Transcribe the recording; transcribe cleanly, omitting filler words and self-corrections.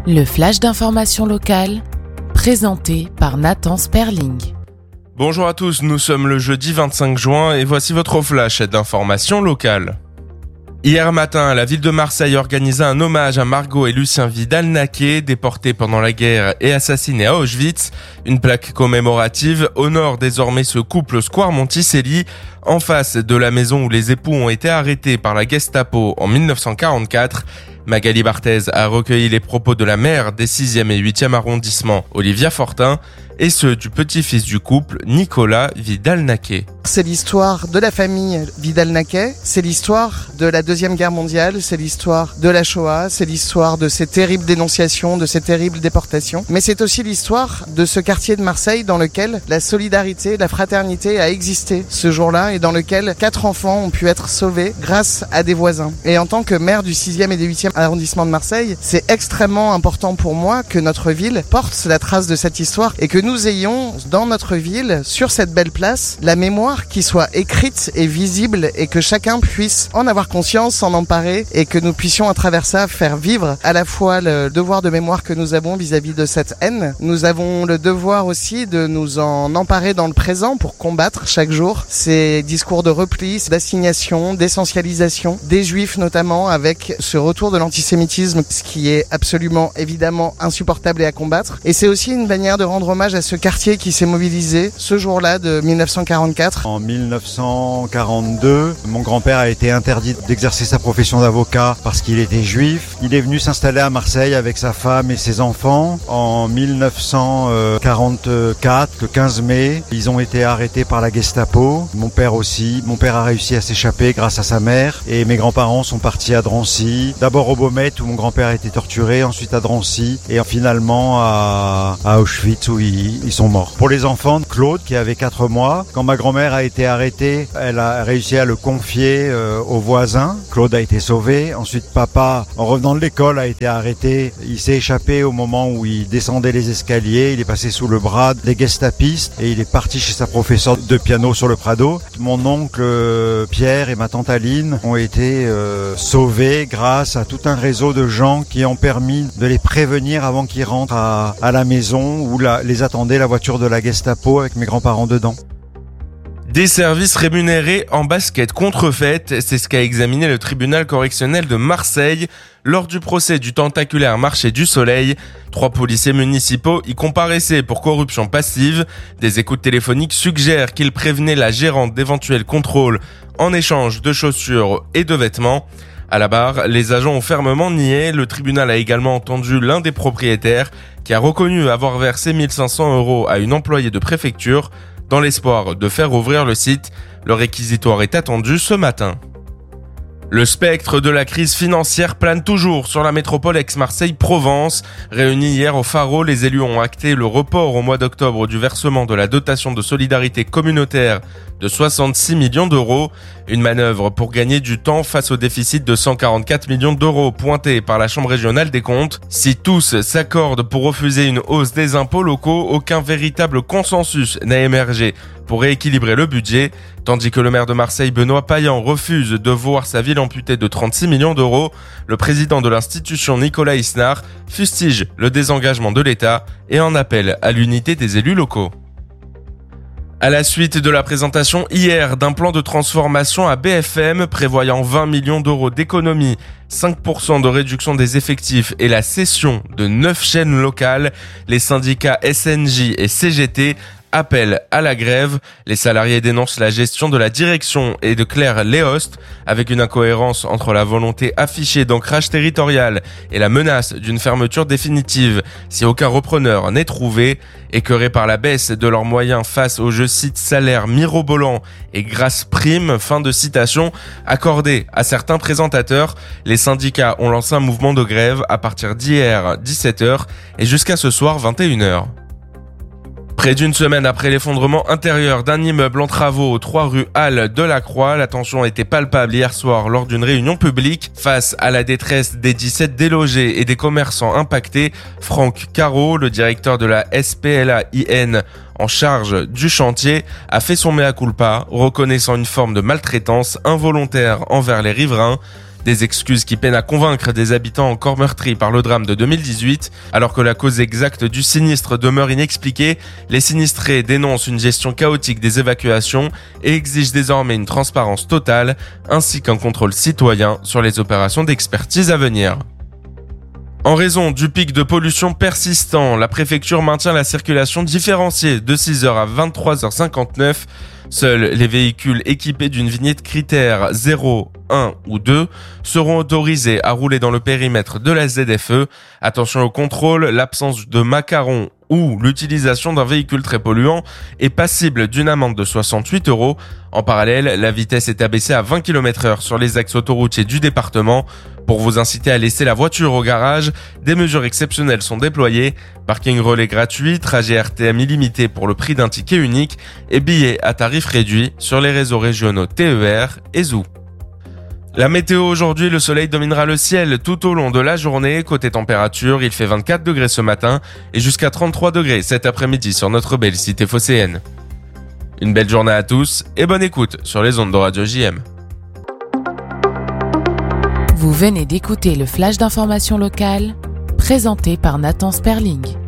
Le flash d'information locale, présenté par Nathan Sperling. Bonjour à tous, nous sommes le jeudi 25 juin et voici votre flash d'information locale. Hier matin, la ville de Marseille organisa un hommage à Margot et Lucien Vidal-Naquet, déportés pendant la guerre et assassinés à Auschwitz. Une plaque commémorative honore désormais ce couple square Monticelli, en face de la maison où les époux ont été arrêtés par la Gestapo en 1944. Magali Barthez a recueilli les propos de la maire des 6e et 8e arrondissements, Olivia Fortin, et ceux du petit-fils du couple, Nicolas Vidal-Naquet. C'est l'histoire de la famille Vidal-Naquet, c'est l'histoire de la Deuxième Guerre mondiale, c'est l'histoire de la Shoah, c'est l'histoire de ces terribles dénonciations, de ces terribles déportations. Mais c'est aussi l'histoire de ce quartier de Marseille dans lequel la solidarité, la fraternité a existé ce jour-là et dans lequel 4 enfants ont pu être sauvés grâce à des voisins. Et en tant que maire du 6e et du 8e arrondissement de Marseille, c'est extrêmement important pour moi que notre ville porte la trace de cette histoire et que nous ayons dans notre ville, sur cette belle place, la mémoire qui soit écrite et visible et que chacun puisse en avoir conscience, s'en emparer et que nous puissions à travers ça faire vivre à la fois le devoir de mémoire que nous avons vis-à-vis de cette haine. Nous avons le devoir aussi de nous en emparer dans le présent pour combattre chaque jour ces discours de repli, d'assignation, d'essentialisation des juifs notamment avec ce retour de l'antisémitisme, ce qui est absolument évidemment insupportable et à combattre. Et c'est aussi une manière de rendre hommage à ce quartier qui s'est mobilisé ce jour-là de 1944. En 1942, mon grand-père a été interdit d'exercer sa profession d'avocat parce qu'il était juif. Il est venu s'installer à Marseille avec sa femme et ses enfants. En 1944, le 15 mai, ils ont été arrêtés par la Gestapo. Mon père aussi. Mon père a réussi à s'échapper grâce à sa mère. Et mes grands-parents sont partis à Drancy. D'abord au Baumette où mon grand-père a été torturé, ensuite à Drancy et finalement à Auschwitz où ils sont morts. Pour les enfants, Claude qui avait 4 mois, quand ma grand-mère a été arrêtée, elle a réussi à le confier aux voisins. Claude a été sauvé. Ensuite, papa, en revenant de l'école, a été arrêté. Il s'est échappé au moment où il descendait les escaliers. Il est passé sous le bras des gestapistes et il est parti chez sa professeure de piano sur le Prado. Mon oncle Pierre et ma tante Aline ont été sauvés grâce à tout un réseau de gens qui ont permis de les prévenir avant qu'ils rentrent à la maison où les attendait la voiture de la Gestapo avec mes grands-parents dedans. Des services rémunérés en basket contrefaite, c'est ce qu'a examiné le tribunal correctionnel de Marseille lors du procès du tentaculaire marché du Soleil. 3 policiers municipaux y comparaissaient pour corruption passive. Des écoutes téléphoniques suggèrent qu'ils prévenaient la gérante d'éventuels contrôles en échange de chaussures et de vêtements. À la barre, les agents ont fermement nié. Le tribunal a également entendu l'un des propriétaires qui a reconnu avoir versé 1 500 € à une employée de préfecture dans l'espoir de faire ouvrir le site. Le réquisitoire est attendu ce matin. Le spectre de la crise financière plane toujours sur la métropole Aix-Marseille-Provence. Réunis hier au Pharo, les élus ont acté le report au mois d'octobre du versement de la dotation de solidarité communautaire de 66 millions d'euros. Une manœuvre pour gagner du temps face au déficit de 144 millions d'euros pointé par la Chambre régionale des comptes. Si tous s'accordent pour refuser une hausse des impôts locaux, aucun véritable consensus n'a émergé pour rééquilibrer le budget, tandis que le maire de Marseille, Benoît Payan, refuse de voir sa ville amputée de 36 millions d'euros. Le président de l'institution, Nicolas Isnard, fustige le désengagement de l'État et en appelle à l'unité des élus locaux. À la suite de la présentation hier d'un plan de transformation à BFM prévoyant 20 millions d'euros d'économies, 5% de réduction des effectifs et la cession de 9 chaînes locales, les syndicats SNJ et CGT appellent à la grève. Les salariés dénoncent la gestion de la direction et de Claire Léost, avec une incohérence entre la volonté affichée d'ancrage territorial et la menace d'une fermeture définitive si aucun repreneur n'est trouvé. Écœurés par la baisse de leurs moyens face aux, je cite, salaires mirobolants et grasses primes, fin de citation, accordées à certains présentateurs, les syndicats ont lancé un mouvement de grève à partir d'hier 17h et jusqu'à ce soir 21h. Près d'une semaine après l'effondrement intérieur d'un immeuble en travaux aux 3 rue Halle de la Croix, la tension était palpable hier soir lors d'une réunion publique. Face à la détresse des 17 délogés et des commerçants impactés, Franck Caro, le directeur de la SPLA-IN en charge du chantier, a fait son mea culpa, reconnaissant une forme de maltraitance involontaire envers les riverains. Des excuses qui peinent à convaincre des habitants encore meurtris par le drame de 2018. Alors que la cause exacte du sinistre demeure inexpliquée, les sinistrés dénoncent une gestion chaotique des évacuations et exigent désormais une transparence totale ainsi qu'un contrôle citoyen sur les opérations d'expertise à venir. En raison du pic de pollution persistant, la préfecture maintient la circulation différenciée de 6h à 23h59. Seuls les véhicules équipés d'une vignette critère 0, 1 ou 2 seront autorisés à rouler dans le périmètre de la ZFE. Attention au contrôle, l'absence de macarons ou l'utilisation d'un véhicule très polluant est passible d'une amende de 68 €. En parallèle, la vitesse est abaissée à 20 km/h sur les axes autoroutiers du département. Pour vous inciter à laisser la voiture au garage, des mesures exceptionnelles sont déployées. Parking relais gratuit, trajet RTM illimité pour le prix d'un ticket unique et billets à tarif réduit sur les réseaux régionaux TER et ZOO. La météo aujourd'hui, le soleil dominera le ciel tout au long de la journée. Côté température, il fait 24 degrés ce matin et jusqu'à 33 degrés cet après-midi sur notre belle cité phocéenne. Une belle journée à tous et bonne écoute sur les ondes de Radio JM. Vous venez d'écouter le flash d'information locale, présenté par Nathan Sperling.